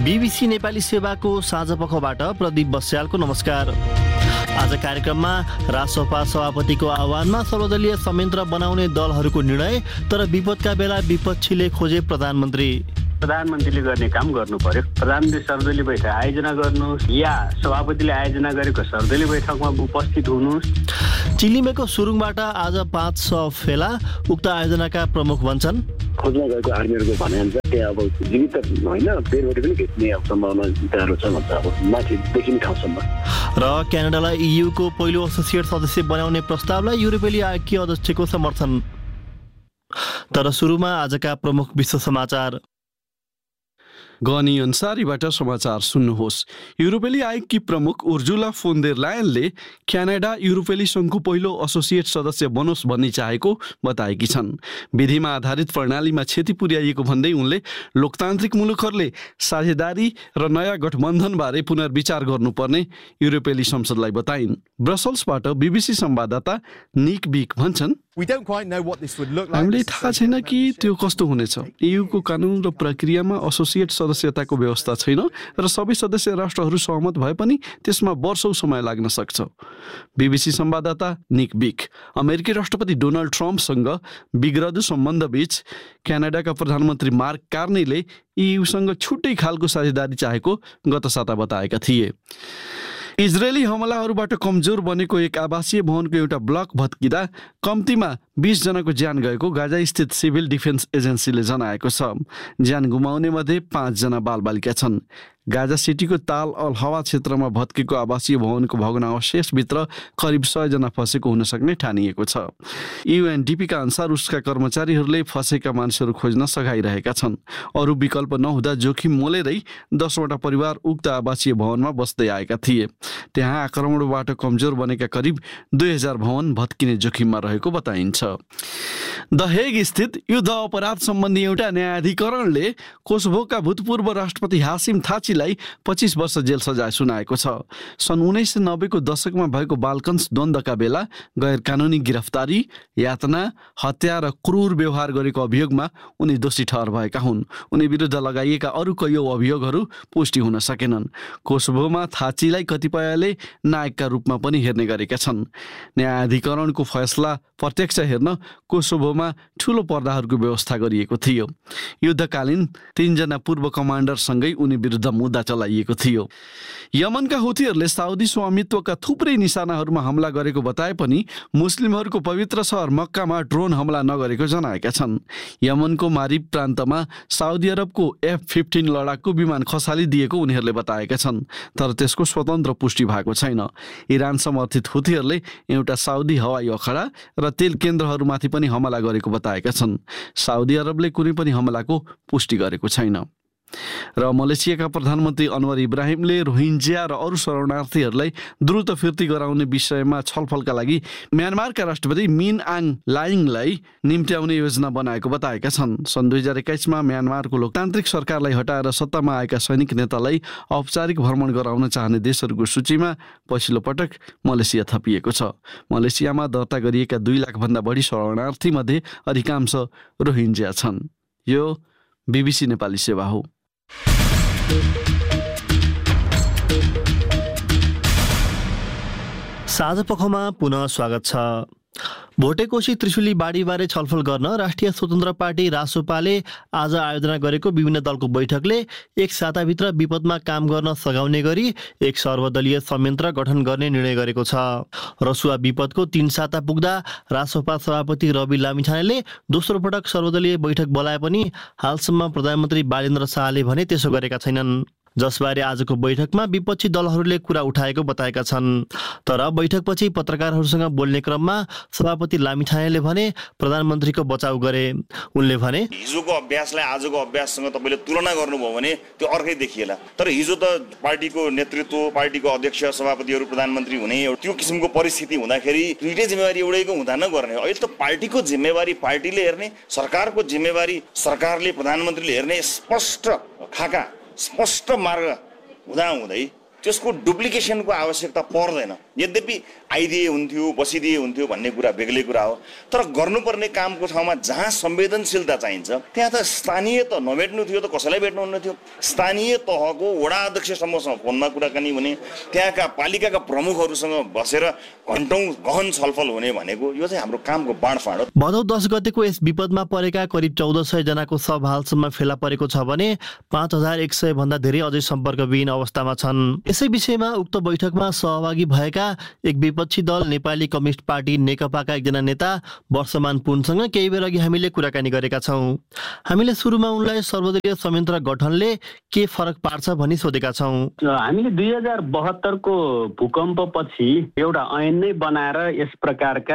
BBC Nepali सेवाको साँझ पखबाट प्रदीप बस्यालको नमस्कार। आज कार्यक्रममा रासोपा सभापतिको आह्वानमा सर्वदलीय संयन्त्र बनाउने दलहरूको निर्णय, तर विपदका बेला विपक्षीले खोजे प्रधानमन्त्रीले गर्ने काम गर्नु पर्यो। प्रधानमन्त्री सर्वदलीय बैठक आयोजना गर्नुहोस् या सभापतिले आयोजना गरेको सर्वदलीय बैठकमा उपस्थित हुनुहोस्। चिलिमेको सुरुङबाट आज 500 फेला उक्त आयोजनाका प्रमुख भन्छन्। खोज्न गएको आर्मीहरूको भनाइ त्यहाँ अब जीवित होइन, बेरबाट पनि भेट्ने सम्भावना त्यहाँ छ भन्छ, अब माथि देखिने ठाउँसम्म। र क्यानाडालाई इयुको पहिलो एसोसिएट सदस्य बनाउने प्रस्तावलाई युरोपेली आयोगकी अध्यक्षको समर्थन। तर सुरुमा आजका प्रमुख विश्व समाचार। गनी अन्सारीबाट समाचार सुन्नुहोस्। युरोपेली आयोगकी प्रमुख उर्जुला फोन देर लायनले क्यानाडा युरोपेली सङ्घको पहिलो एसोसिएट सदस्य बनोस् भन्ने चाहेको बताएकी छन्। विधिमा आधारित प्रणालीमा क्षति पुर्याइएको भन्दै उनले लोकतान्त्रिक मुलुकहरूले साझेदारी र नयाँ गठबन्धनबारे पुनर्विचार गर्नुपर्ने युरोपेली संसदलाई बताइन्। ब्रसल्सबाट बीबीसी संवाददाता निक बिक भन्छन्, हामीले थाहा छैन कि त्यो कस्तो हुनेछ। इयुको कानुन र प्रक्रियामा एसोसिएट सदस्यताको व्यवस्था छैन र सबै सदस्य राष्ट्रहरू सहमत भए पनि त्यसमा वर्षौं समय लाग्न सक्छ। बीबीसी संवाददाता निक बिक। अमेरिकी राष्ट्रपति डोनाल्ड ट्रम्पसँग बिग्रदो सम्बन्धबीच क्यानाडाका प्रधानमन्त्री मार्क कार्नीले इयुसँग छुट्टै खालको साझेदारी चाहेको गत साता बताएका थिए। इजरायली हमलाहरूबाट कमजोर बनेको एक आवासीय भवनको एउटा ब्लक भत्किँदा कम्तीमा 20 जनाको ज्यान गएको गाजा स्थित सिभिल डिफेन्स एजेन्सीले जनाएको छ। ज्यान गुमाउने मध्ये 5 जना बालबालिका छन्। गाजा सिटीको ताल अल हवा क्षेत्रमा भत्केको आवासीय भवनको भग्नावशेषभित्र करिब 100 जना फँसेको हुन सक्ने ठानिएको छ। युएनडिपीका अनुसार उसका कर्मचारीहरूले फँसेका मानिसहरू खोज्न सघाइरहेका छन्। अरू विकल्प नहुँदा जोखिम मोलेरै 10वटा परिवार उक्त आवासीय भवनमा बस्दै आएका थिए। त्यहाँ आक्रमणबाट कमजोर बनेका करिब 2000 भवन भत्किने जोखिममा रहेको बताइन्छ। द हेग स्थित युद्ध अपराध सम्बन्धी एउटा न्यायाधिकरणले कोसोभोका भूतपूर्व राष्ट्रपति हासिम थाचीलाई 25 वर्ष जेल सजाय सुनाएको छ। सन् 1990 को दशकमा भएको बाल्कन्स द्वन्द्वका बेला गैर कानुनी गिरफ्तारी, यातना, हत्या र क्रूर व्यवहार गरेको अभियोगमा उनी दोषी ठहर भएका हुन्। उनी विरुद्ध लगाइएका अरू कैयौं अभियोगहरू पुष्टि हुन सकेनन्। कोसोभोमा थाचीलाई कतिपयले नायकका रूपमा पनि हेर्ने गरेका छन्। न्यायाधिकरणको फैसला प्रत्यक्ष हेर्न कोसोभोमा ठूलो पर्दाहरूको व्यवस्था गरिएको थियो। युद्धकालीन 3 जना पूर्व कमान्डरसँगै उनी विरुद्ध मुद्दा चलाइएको थियो। यमनका हुथीहरूले साउदी स्वामित्वका थुप्रै निशानाहरूमा हमला गरेको बताए पनि मुस्लिमहरूको पवित्र सहर मक्कामा ड्रोन हमला नगरेको जनाएका छन्। यमनको मारिब प्रान्तमा साउदी अरबको F-15 लडाकु विमान खसालिदिएको उनीहरूले बताएका छन्, तर त्यसको स्वतन्त्र पुष्टि भएको छैन। इरान समर्थित हुथीहरूले एउटा साउदी हवाई अखडा र तेल केन्द्रहरूमाथि पनि हमला गरेको बताएका छन्। साउदी अरबले कुनै पनि हमलाको पुष्टि गरेको छैन। र मलेसियाका प्रधानमन्त्री अनवर इब्राहिमले रोहिङ्जिया र अरू शरणार्थीहरूलाई द्रुत फिर्ती गराउने विषयमा छलफलका लागि म्यानमारका राष्ट्रपति मिन आङ लाइङलाई निम्त्याउने योजना बनाएको बताएका छन्। सन् 2021 मा म्यानमारको लोकतान्त्रिक सरकारलाई हटाएर सत्तामा आएका सैनिक नेतालाई औपचारिक भ्रमण गराउन चाहने देशहरूको सूचीमा पहिलो पटक मलेसिया थपिएको छ। मलेसियामा दर्ता गरिएका 2 लाख भन्दा बढी शरणार्थी मध्ये अधिकांश रोहिङ्जिया छन्। यो बीबीसी नेपाली सेवा हो। साँझ पखमा पुनः स्वागत छ। भोटेकोशी त्रिशुली बाढीबारे छलफल गर्न राष्ट्रिय स्वतन्त्र पार्टी रासोपाले आज आयोजना गरेको विभिन्न दलको बैठकले एक साताभित्र विपदमा काम गर्न सघाउने गरी एक सर्वदलीय संयन्त्र गठन गर्ने निर्णय गरेको छ। रसुवा विपदको 3 साता पुग्दा रासोपा सभापति रवि लामिछानेले दोस्रो पटक सर्वदलीय बैठक बोलाए पनि हालसम्म प्रधानमन्त्री बालेन्द्र शाहले भने त्यसो गरेका छैनन्, जसबारे आजको बैठकमा विपक्षी दलहरूले कुरा उठाएको बताएका छन्। तर बैठकपछि पत्रकारहरूसँग बोल्ने क्रममा सभापति लामिछानेले भने प्रधानमन्त्रीको बचाउ गरे। उनले भने, हिजोको अभ्यासलाई आजको अभ्याससँग तपाईँले तुलना गर्नुभयो भने त्यो अर्कै देखिएला। तर हिजो त पार्टीको नेतृत्व, पार्टीको अध्यक्ष, सभापतिहरू, प्रधानमन्त्री हुने त्यो किसिमको परिस्थिति हुँदाखेरि दुईटै जिम्मेवारी एउटैको हुँदा नगर्ने। अहिले त पार्टीको जिम्मेवारी पार्टीले हेर्ने, सरकारको जिम्मेवारी सरकारले, प्रधानमन्त्रीले हेर्ने। स्पष्ट खाका, स्पष्ट मार्ग हुँदाहुँदै त्यसको डुप्लिकेसनको आवश्यकता पर्दैन। यद्यपि आइदिए हुन्थ्यो बसिदिए हुन्थ्यो भन्ने कुरा बेग्लै कुरा हो, तर गर्नुपर्ने कामको ठाउँमा जहाँ संवेदनशीलता चाहिन्छ त्यहाँ त स्थानीय त नभेट्नु थियो त कसैलाई भेट्नुहुन्न थियो। स्थानीय तहको वडा अध्यक्षसम्मसँग फोनमा कुराकानी हुने, त्यहाँका पालिकाका प्रमुखहरूसँग बसेर घन्टौँ गहन छलफल हुने भनेको यो चाहिँ हाम्रो कामको बाँडफाँड हो। भदौ 10 गतेको यस विपदमा परेका करिब 1400 जनाको शव हालसम्म फेला परेको छ भने 5100 भन्दा धेरै अझै सम्पर्कविहीन अवस्थामा छन्। यसै विषयमा उक्त बैठकमा सहभागी भएका एक विपक्षी दल नेपाली कम्युनिस्ट पार्टी नेकपाका एकजना नेता वर्षमान पुनसँग केही बेर अघि हामीले कुराकानी गरेका छौँ। हामीले सुरुमा उनलाई सर्वदलीय संयन्त्र गठनले के फरक पार्छ भनी सोधेका छौँ। हामीले 2072 को भूकम्पपछि एउटा ऐन नै बनाएर यस प्रकारका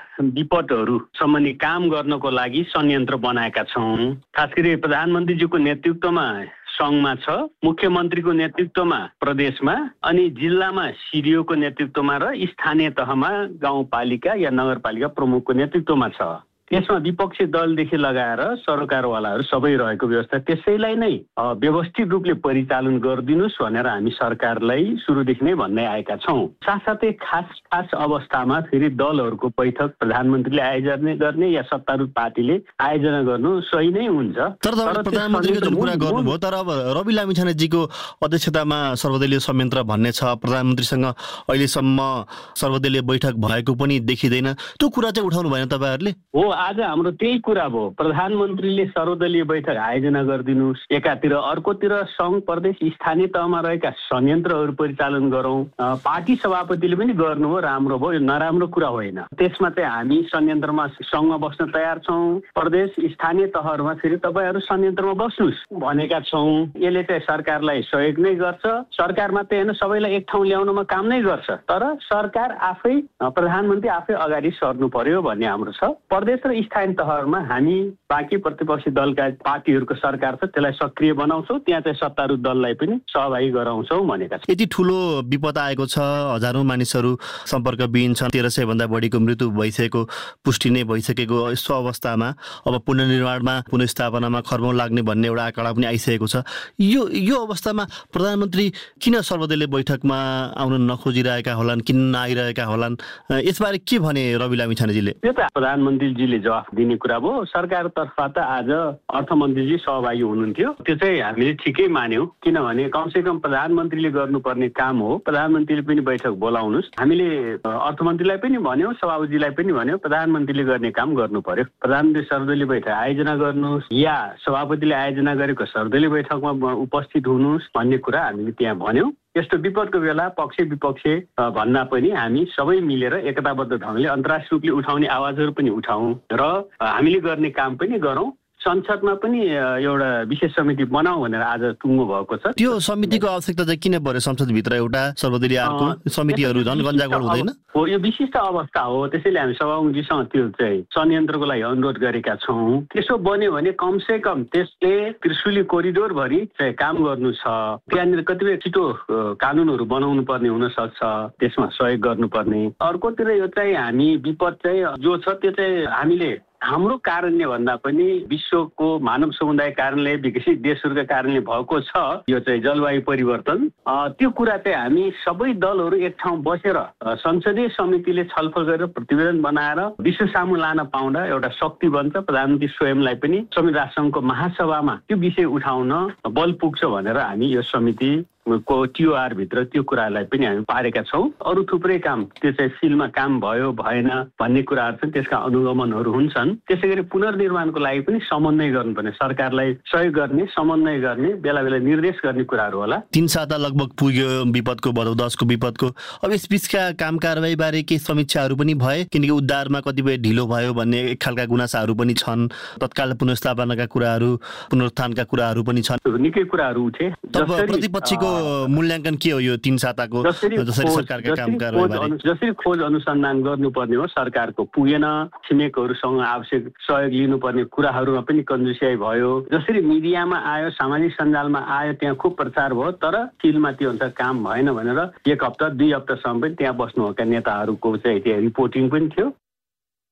विपदहरू सम्बन्धी काम गर्नको लागि संयन्त्र बनाएका छौँ। खास गरी प्रधानमन्त्रीजीको नेतृत्वमा सङ्घमा छ, मुख्यमन्त्रीको नेतृत्वमा प्रदेशमा, अनि जिल्लामा सिडिओको नेतृत्वमा र स्थानीय तहमा गाउँपालिका या नगरपालिका प्रमुखको नेतृत्वमा छ। त्यसमा विपक्षी दलदेखि लगाएर सरकारवालाहरू सबै रहेको व्यवस्था, त्यसैलाई नै व्यवस्थित रूपले परिचालन गरिदिनुहोस् भनेर हामी सरकारलाई सुरुदेखि नै भन्दै आएका छौँ। साथसाथै खास अवस्थामा फेरि दलहरूको बैठक प्रधानमन्त्रीले आयोजना गर्ने या सत्तारूढ पार्टीले आयोजना गर्नु सही नै हुन्छ। तर प्रधानमन्त्रीको जुन कुरा गर्नुभयो, तर अब रवि लामिछानेजीको अध्यक्षतामा सर्वदलीय संयन्त्र भन्ने छ, प्रधानमन्त्रीसँग अहिलेसम्म सर्वदलीय बैठक भएको पनि देखिँदैन, त्यो कुरा चाहिँ उठाउनु भएन तपाईँहरूले? हो, आज हाम्रो त्यही कुरा भयो। प्रधानमन्त्रीले सर्वदलीय बैठक आयोजना गरिदिनुहोस्, एकातिर, अर्कोतिर सङ्घ प्रदेश स्थानीय तहमा रहेका संयन्त्रहरू परिचालन गरौँ। पार्टी सभापतिले पनि गर्नुभयो, राम्रो भयो, यो नराम्रो कुरा होइन। त्यसमा चाहिँ हामी संयन्त्रमा सङ्घमा बस्न तयार छौँ, प्रदेश स्थानीय तहहरूमा फेरि तपाईँहरू संयन्त्रमा बस्नुहोस् भनेका छौँ। यसले चाहिँ सरकारलाई सहयोग नै गर्छ, सरकार मात्रै होइन सबैलाई एक ठाउँ ल्याउनमा काम नै गर्छ। तर सरकार आफै, प्रधानमन्त्री आफै अगाडि सर्नु पर्यो भन्ने हाम्रो छ। प्रदेश र स्थानीय तहहरूमा हामी बाँकी प्रतिपक्षी दलका पार्टीहरूको सरकार छ, त्यसलाई सक्रिय बनाउँछौँ, त्यहाँ चाहिँ सत्तारूढ दललाई पनि सहभागी गराउँछौँ भनेका छौँ। यति ठुलो विपद आएको छ, हजारौँ मानिसहरू सम्पर्कविहीन छन्, 1300 भन्दा बढीको मृत्यु भइसकेको पुष्टि नै भइसकेको यस्तो अवस्थामा अब पुनर्निर्माणमा पुनर्स्थापनामा खर्बौँ लाग्ने भन्ने एउटा आँकडा पनि आइसकेको छ। यो अवस्थामा प्रधानमन्त्री किन सर्वदलीय बैठकमा आउन नखोजिरहेका होलान्, किन नआइरहेका होलान्, यसबारे के भने रवि लामिछानेजीले? त्यो त प्रधानमन्त्रीजीले जवाफ दिने कुरा भयो। सरकारतर्फ त आज अर्थमन्त्रीजी सहभागी हुनुहुन्थ्यो, त्यो चाहिँ हामीले ठिकै मान्यौँ, किनभने कमसेकम प्रधानमन्त्रीले गर्नुपर्ने काम हो, प्रधानमन्त्रीले पनि बैठक बोलाउनुहोस्। हामीले अर्थमन्त्रीलाई पनि भन्यौँ, सभापतिजीलाई पनि भन्यौँ, प्रधानमन्त्रीले गर्ने काम गर्नु पर्यो। प्रधानमन्त्री सर्वदलीय बैठक आयोजना गर्नुहोस् या सभापतिले आयोजना गरेको सर्वदलीय बैठकमा उपस्थित हुनुहोस् भन्ने कुरा हामीले त्यहाँ भन्यौँ। यस्तो विपदको बेला पक्ष विपक्ष भन्दा पनि हामी सबै मिलेर एकताबद्ध ढङ्गले अन्तर्राष्ट्रिय रूपले उठाउने आवाजहरू पनि उठाउँ र हामीले गर्ने काम पनि गरौँ। संसदमा पनि एउटा विशेष समिति बनाऊ भनेर आज टुङ्गो भएको छ। त्यो समितिको आवश्यकता चाहिँ किन पर्यो? संसदभित्र एउटा सर्वदलीय समितिहरू झन् गन्जागोल हुँदैन हो, यो विशिष्ट अवस्था हो, त्यसैले हामी सभामुखजीसँग त्यो चाहिँ संयन्त्रको लागि अनुरोध गरेका छौँ। त्यसो बन्यो भने कमसे कम त्यसले त्रिशुली कोरिडोरभरि चाहिँ काम गर्नु छ, त्यहाँनिर कतिपय छिटो कानुनहरू बनाउनु पर्ने हुनसक्छ, त्यसमा सहयोग गर्नुपर्ने। अर्कोतिर यो चाहिँ हामी विपद चाहिँ जो छ त्यो चाहिँ हामीले हाम्रो कारणले भन्दा पनि विश्वको मानव समुदाय कारणले, विकसित देशहरूका कारणले भएको छ यो चाहिँ जलवायु परिवर्तन। त्यो कुरा चाहिँ हामी सबै दलहरू एक ठाउँ बसेर संसदीय समितिले छलफल गरेर प्रतिवेदन बनाएर विश्व सामु लान पाउँदा एउटा शक्ति बन्छ। प्रधानमन्त्री स्वयंलाई पनि संयुक्त राष्ट्रसङ्घको महासभामा त्यो विषय उठाउन बल पुग्छ भनेर हामी यो समिति को टिओआर भित्र त्यो कुरालाई पनि हामी पारेका छौँ। अरू थुप्रै काम त्यो चाहिँ फिल्डमा काम भयो भएन भन्ने कुराहरू छन्, त्यसका अनुगमनहरू हुन्छन्। त्यसै गरी पुनर्निर्माणको लागि पनि समन्वय गर्नुपर्ने, सरकारलाई सहयोग गर्ने, समन्वय गर्ने, बेला बेला निर्देश गर्ने कुराहरू होला। 3 साता लगभग पुग्यो विपदको, भदौ 10 को विपदको। अब यस बीचका काम कारबाही बारे केही समीक्षाहरू पनि भए, किनकि उद्धारमा कतिपय ढिलो भयो भन्ने एक खालका गुनासाहरू पनि छन्, तत्काल पुनर्स्थापनाका कुराहरू, पुनरुत्थानका कुराहरू पनि छन्, निकै कुराहरू उठे। प्रतिपक्षीको मूल्याङ्कन के हो यो 3 साताको? जसरी सरकारका काम कारबाही जसरी खोज अनुसन्धान गर्नुपर्ने हो सरकारको पुगेन, छिमेकहरूसँग आवश्यक सहयोग लिनुपर्ने कुराहरूमा पनि कन्जुसियाई भयो। जसरी मिडियामा आयो, सामाजिक सञ्जालमा आयो, त्यहाँ खुब प्रचार भयो, तर फिल्डमा त्यो अनुसार काम भएन भनेर 1 हप्ता 2 हप्तासम्म पनि त्यहाँ बस्नुभएका नेताहरूको चाहिँ त्यहाँ रिपोर्टिङ पनि थियो।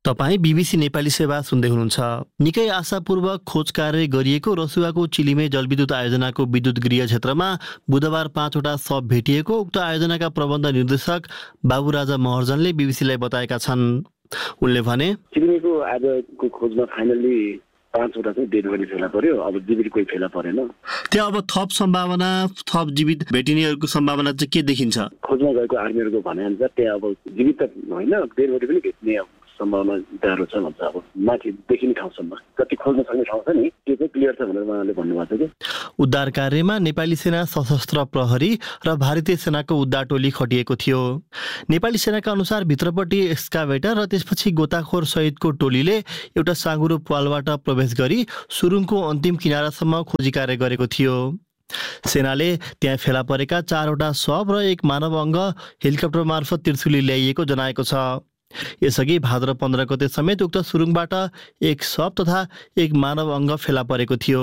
तपाईँ BBC नेपाली सेवा सुन्दै हुनुहुन्छ। निकै आशापूर्वक खोज कार्य गरिएको रसुवाको चिलिमे जलविद्युत आयोजनाको विद्युत गृह क्षेत्रमा बुधबार 5वटा शव भेटिएको उक्त आयोजनाका प्रबन्ध निर्देशक बाबुराजा महर्जनले बीबीसीलाई बताएका छन्। उनले भने चिलिमेको आजको खोजमा फाइनली 5वटा चाहिँ डेड बडी फेला पर्यो, अब जीवित कोही फेला परेन। त्यहाँ अब थप जीवित भेटिनेहरूको सम्भावना चाहिँ के देखिन्छ? खोजमा गएको आर्मीहरूको भनाइअनुसार त्यहाँ अब जीवित त होइन, डेड बडी पनि भेट्ने सम्भावना गाह्रो छ भन्छ। अब माथि देखिने ठाउँसम्म कति खोज्न सक्ने ठाउँ छ नि त्यो चाहिँ क्लियर छ भनेर उहाँले भन्नुभएको छ कि। उद्धार कार्यमा नेपाली सेना, सशस्त्र प्रहरी र भारतीय सेनाको उद्धार टोली खटिएको थियो। नेपाली सेनाका अनुसार भित्रपट्टि एक्सकाभेटर र त्यसपछि गोताखोर सहितको टोलीले एउटा साँघुरो पालबाट प्रवेश गरी सुरुङको अन्तिम किनारासम्म खोजी कार्य गरेको थियो। सेनाले त्यहाँ फेला परेका 4वटा शव र 1 मानव अङ्ग हेलिकप्टर मार्फत त्रिशुली ल्याइएको जनाएको छ। यसअघि भाद्र 15 गते समेत उक्त सुरुङबाट 1 शव तथा 1 मानव अङ्ग फेला परेको थियो।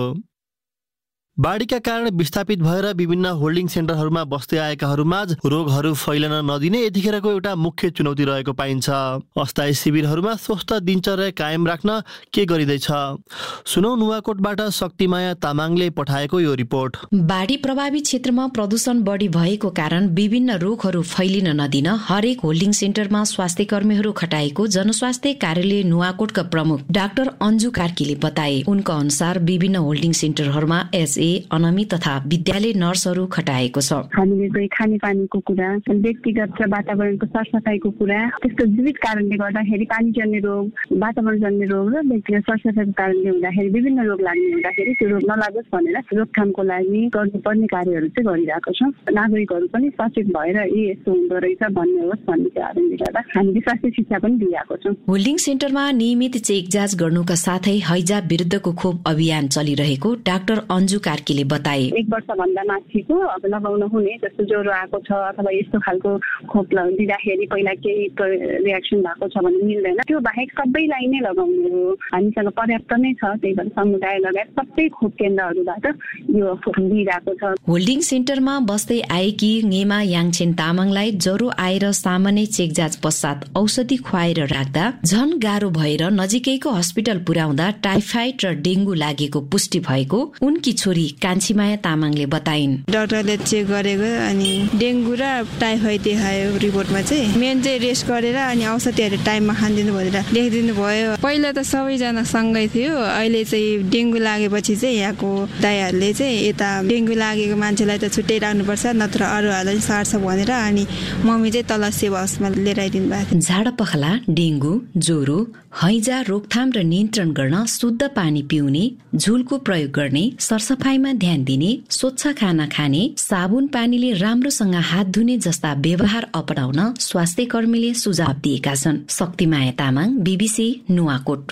बाढीका कारण विस्थापित भएर विभिन्न होल्डिङ सेन्टरहरूमा बस्दै आएकाहरूमाझ रोगहरू फैलन नदिने यतिखेरको एउटा मुख्य चुनौती रहेको पाइन्छ। अस्थायी शिविरहरूमा स्वस्थ दिनचर्या कायम राख्न के गरिँदैछ? सुनौ नुवाकोटबाट शक्तिमाया तामाङले पठाएको यो रिपोर्ट। बाढी प्रभावित क्षेत्रमा प्रदूषण बढी भएको कारण विभिन्न रोगहरू फैलिन नदिन हरेक होल्डिङ सेन्टरमा स्वास्थ्य कर्मीहरू खटाएको जनस्वास्थ्य कार्यालय नुवाकोटका प्रमुख डाक्टर अन्जु कार्कीले बताए। उनका अनुसार विभिन्न होल्डिङ सेन्टरहरूमा अनमी तथा विद्यालय नर्सहरू खटाएको छ। हामीले चाहिँ खानेपानीको कुरा, व्यक्तिगत र वातावरणको सरसफाइको कुरा, त्यसको विविध कारणले गर्दाखेरि पानी जन्य रोग, वातावरण जन्य रोग र व्यक्तिगत सरसफाइको कारणले हुँदाखेरि विभिन्न रोग लाग्ने हुँदाखेरि त्यो रोग नलागोस् भनेर रोकथामको लागि गर्नुपर्ने कार्यहरू चाहिँ गरिरहेको छौँ। नागरिकहरू पनि सचेत भएर यस्तो हुँदो रहेछ भन्ने होस् भन्ने कारणले गर्दा हामीले स्वास्थ्य शिक्षा पनि दिएको छौँ। होल्डिङ सेन्टरमा नियमित चेक जाँच गर्नुका साथै हैजा विरुद्धको खोप अभियान चलिरहेको डाक्टर अन्जु कार्कीले बताए। 1 वर्षभन्दा माथिको अब लगाउन हुने जस्तो ज्वरो आएको छ अथवा यस्तो खालको खोप दिँदाखेरि पहिला केही रियाक्सन भएको छ भने मिल्दैन। त्यो बाहेक सबैलाई नै लगाउने हो। हामीसँग पर्याप्त नै छ, त्यही भएर समुदाय लगायत सबै खोप केन्द्रहरूबाट यो खोप दिइरहेको छ। होल्डिङ सेन्टरमा बस्दै आएकी नेमा याङछेन तामाङलाई ज्वरो आएर सामान्य चेक जाँच पश्चात औषधि खुवाएर राख्दा झन गाह्रो भएर नजिकैको हस्पिटल पुर्याउँदा टाइफाइड र डेङ्गु लागेको पुष्टि भएको उनकी छोरी कान्छीमाया तामाङले बताइन्। डाक्टरले चेक गरेको अनि डेङ्गु र टाइफाइड देखायो रिपोर्टमा चाहिँ। मेन चाहिँ रेस्ट गरेर अनि औषधिहरू टाइममा खानिदिनु भनेर लेखिदिनु भयो। पहिला त सबैजना सँगै थियो, अहिले चाहिँ डेङ्गु लागेपछि चाहिँ यहाँको दाइहरूले चाहिँ यता डेङ्गु लागेको मान्छेलाई त छुट्टै राख्नुपर्छ नत्र अरूहरूलाई सार्छ भनेर अनि मम्मी चाहिँ तल सेवा हाउसमा लिएर आइदिनु भएको थियो। झाडापखला, डेङ्गु, ज्वरो, हैजा रोकथाम र नियन्त्रण गर्न शुद्ध पानी पिउने, झुलको प्रयोग गर्ने, सरसफाइमा ध्यान दिने, स्वच्छ खाना खाने, साबुन पानीले राम्रोसँग हात धुने जस्ता व्यवहार अपनाउन स्वास्थ्य कर्मीले सुझाव दिएका छन्। शक्तिमाया तामाङ, बीबीसी नुवाकोट।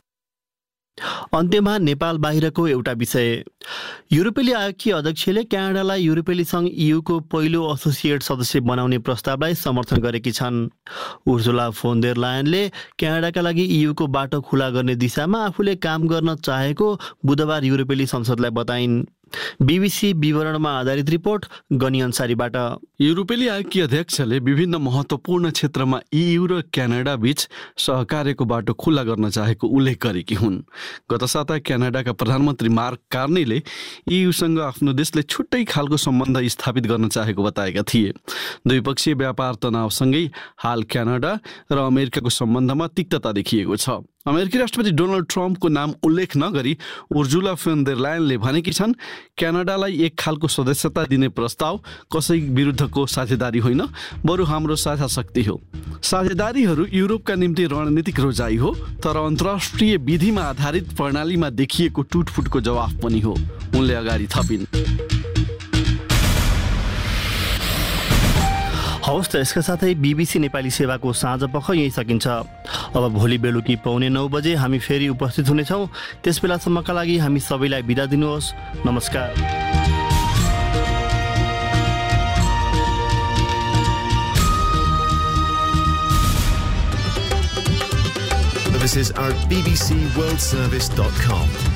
अन्त्यमा नेपाल बाहिरको एउटा विषय। युरोपेली आयोगकी अध्यक्षले क्यानाडालाई युरोपेली संघ EUको पहिलो एसोसिएट सदस्य बनाउने प्रस्तावलाई समर्थन गरेकी छन्। उर्जुला फोन देर लायनले क्यानाडाका लागि EUको बाटो खुला गर्ने दिशामा आफूले काम गर्न चाहेको बुधबार युरोपेली संसदलाई बताइन्। बीबीसी विवरणमा आधारित रिपोर्ट गनी अन्सारीबाट। युरोपेली आयोगकी अध्यक्षले विभिन्न महत्त्वपूर्ण क्षेत्रमा EU र क्यानाडा बीच सहकार्यको बाटो खुला गर्न चाहेको उल्लेख गरेकी हुन्। गत साता क्यानाडाका प्रधानमन्त्री मार्क कार्नीले EUसँग आफ्नो देशले छुट्टै खालको सम्बन्ध स्थापित गर्न चाहेको बताएका थिए। द्विपक्षीय व्यापार तनावसँगै हाल क्यानाडा र अमेरिकाको सम्बन्धमा तिक्तता देखिएको छ। अमेरिकी राष्ट्रपति डोनाल्ड ट्रम्पको नाम उल्लेख नगरी उर्जुला फोन देर लायनले भनेकी छन् क्यानाडालाई एक खालको सदस्यता दिने प्रस्ताव कसै विरुद्धको साझेदारी होइन, बरु हाम्रो साझा शक्ति हो। साझेदारीहरू युरोपका निम्ति रणनीतिक रोजाइ हो, तर अन्तर्राष्ट्रिय विधिमा आधारित प्रणालीमा देखिएको टुटफुटको जवाफ पनि हो, उनले अगाडि थपिन्। हवस् त यसका साथै बीबीसी नेपाली सेवाको साँझपख यही सकिन्छ। अब भोलि बेलुकी 9:15 बजे हामी फेरि उपस्थित हुनेछौँ। त्यस बेलासम्मका लागि हामी सबैलाई बिदा दिनुहोस्। नमस्कार। This is our bbcworldservice.com.